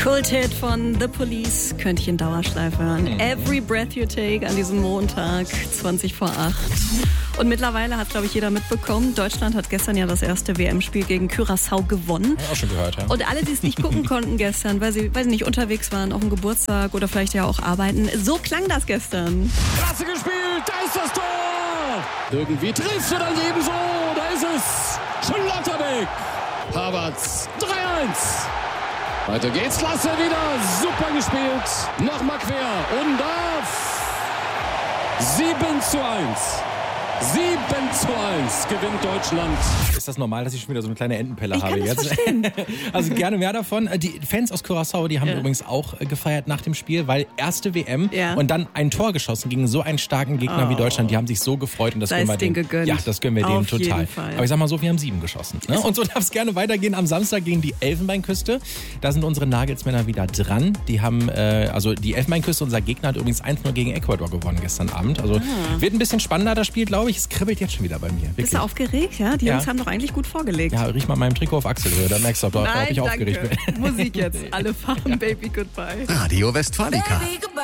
Kulthit von The Police könnte ich in Dauerschleife hören. Every Breath You Take an diesem Montag, 20 vor 8. Und mittlerweile hat, glaube ich, jeder mitbekommen, Deutschland hat gestern ja das erste WM-Spiel gegen Curaçao gewonnen. Hab ich auch schon gehört, ja. Und alle, die es nicht gucken konnten gestern, weil sie nicht unterwegs waren, auf dem Geburtstag oder vielleicht ja auch arbeiten, so klang das gestern. Klasse gespielt, da ist das Tor! Irgendwie trifft er dann ebenso, da ist es! Schlotterbeck! Havertz, 3-1! Weiter geht's, klasse wieder, super gespielt, nochmal quer und auf 7:1. 7:1 gewinnt Deutschland. Ist das normal, dass ich schon wieder so eine kleine Entenpelle habe Ich kann das jetzt? verstehen. Also gerne mehr davon. Die Fans aus Curaçao, die haben übrigens auch gefeiert nach dem Spiel, weil erste WM und dann ein Tor geschossen gegen so einen starken Gegner wie Deutschland. Die haben sich so gefreut und das gönnen wir denen. Gegönnt. Ja, das gönnen wir denen Auf total. jeden Fall. Aber ich sag mal so, wir haben 7 geschossen. Ne? Und so darf es gerne weitergehen am Samstag gegen die Elfenbeinküste. Da sind unsere Nagelsmänner wieder dran. Die haben, also die Elfenbeinküste, unser Gegner, hat übrigens 1-0 gegen Ecuador gewonnen gestern Abend. Also wird ein bisschen spannender das Spiel, glaube ich. Es kribbelt jetzt schon wieder bei mir. Wirklich. Bist du aufgeregt? Ja, die Jungs haben doch eigentlich gut vorgelegt. Ja, riech mal meinem Trikot auf Achselhöhe, dann merkst du, ob ich aufgeregt bin. Musik jetzt. Alle fahren, Baby, goodbye. Radio Westfalica.